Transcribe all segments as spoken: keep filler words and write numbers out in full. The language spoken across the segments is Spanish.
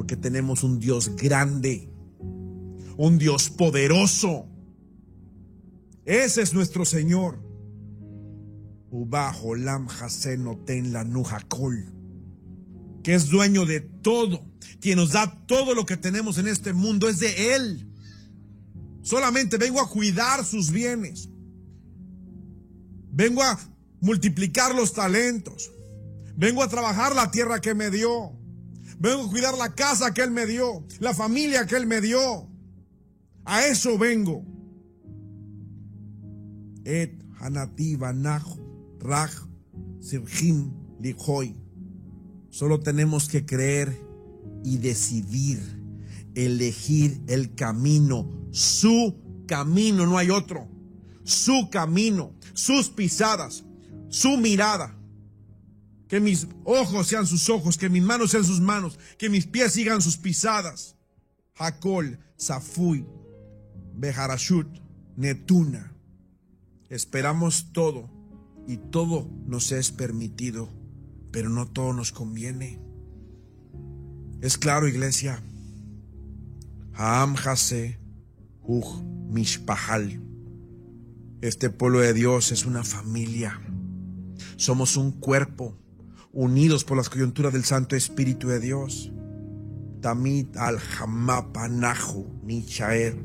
porque tenemos un Dios grande, un Dios poderoso. Ese es nuestro Señor. Ubajo lam haseno ten la nujakol, que es dueño de todo, quien nos da todo lo que tenemos en este mundo, es de Él. Solamente vengo a cuidar sus bienes. Vengo a multiplicar los talentos. Vengo a trabajar la tierra que me dio. Vengo a cuidar la casa que Él me dio, la familia que Él me dio. A eso vengo. Et hanati banajo raj sirjim lijoy. Solo tenemos que creer y decidir, elegir el camino, su camino, no hay otro. Su camino, sus pisadas, su mirada. Que mis ojos sean sus ojos, que mis manos sean sus manos, que mis pies sigan sus pisadas. Hakol, Safui, Beharashut, Netuna. Esperamos todo y todo nos es permitido, pero no todo nos conviene. Es claro, iglesia. Haam Hase, Uj Mishpahal. Este pueblo de Dios es una familia. Somos un cuerpo, unidos por las coyunturas del Santo Espíritu de Dios. Tamit al Hamapanahu Nichaer.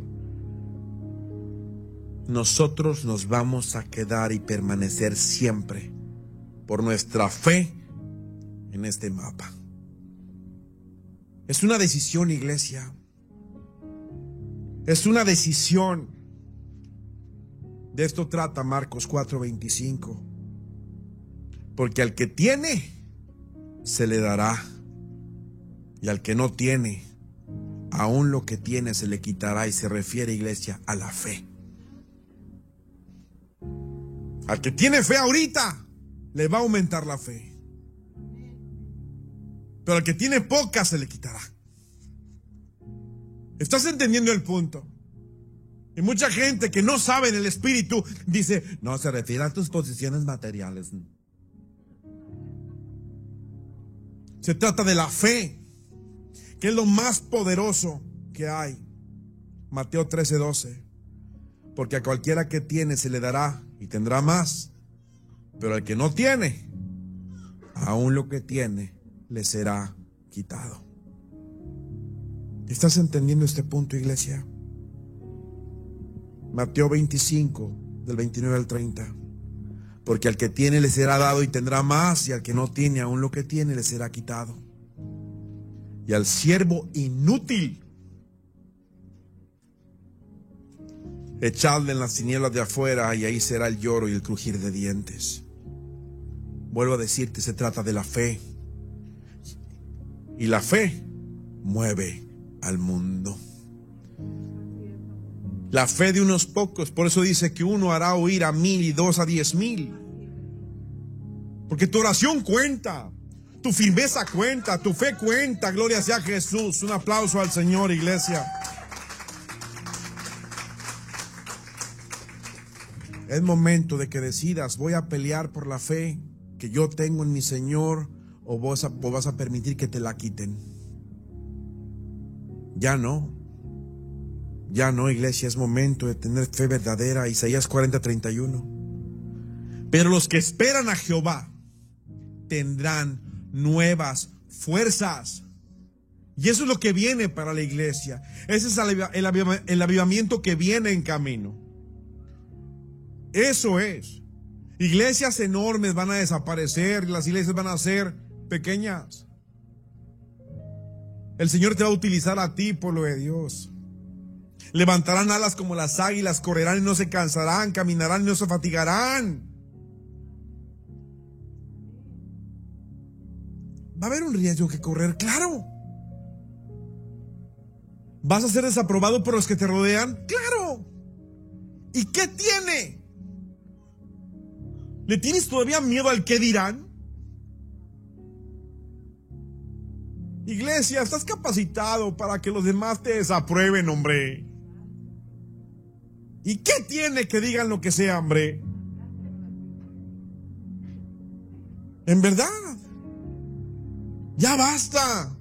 Nosotros nos vamos a quedar y permanecer siempre por nuestra fe en este mapa. Es una decisión, iglesia. Es una decisión. De esto trata Marcos cuatro veinticinco. Porque al que tiene, se le dará. Y al que no tiene, aún lo que tiene se le quitará. Y se refiere, iglesia, a la fe. Al que tiene fe ahorita, le va a aumentar la fe. Pero al que tiene poca, se le quitará. ¿Estás entendiendo el punto? Y mucha gente que no sabe en el espíritu dice, no, se refiere a tus posiciones materiales. Se trata de la fe, que es lo más poderoso que hay. Mateo trece doce. Porque a cualquiera que tiene se le dará y tendrá más. Pero al que no tiene, aún lo que tiene le será quitado. ¿Estás entendiendo este punto, iglesia? Mateo veinticinco, del veintinueve al treinta. Porque al que tiene le será dado y tendrá más, y al que no tiene, aún lo que tiene le será quitado. Y al siervo inútil, echadle en las tinieblas de afuera, y ahí será el lloro y el crujir de dientes. Vuelvo a decirte, se trata de la fe. Y la fe mueve al mundo. La fe de unos pocos, por eso dice que uno hará oír a mil y dos a diez mil. Porque tu oración cuenta, tu firmeza cuenta, tu fe cuenta. Gloria sea a Jesús. Un aplauso al Señor, iglesia. Es momento de que decidas, voy a pelear por la fe que yo tengo en mi Señor, o vas a, o vas a permitir que te la quiten. Ya no. Ya no, iglesia, es momento de tener fe verdadera. Isaías cuarenta treinta y uno. Pero los que esperan a Jehová tendrán nuevas fuerzas. Y eso es lo que viene para la iglesia. Ese es el, aviv- el avivamiento que viene en camino. Eso es. Iglesias enormes van a desaparecer, las iglesias van a ser pequeñas. El Señor te va a utilizar a ti, pueblo de Dios. Levantarán alas como las águilas, correrán y no se cansarán, caminarán y no se fatigarán. ¿Va a haber un riesgo que correr? ¡Claro! ¿Vas a ser desaprobado por los que te rodean? ¡Claro! ¿Y qué tiene? ¿Le tienes todavía miedo al qué dirán? Iglesia, estás capacitado para que los demás te desaprueben, hombre. ¿Y qué tiene que digan lo que sea, hombre? En verdad. Ya basta.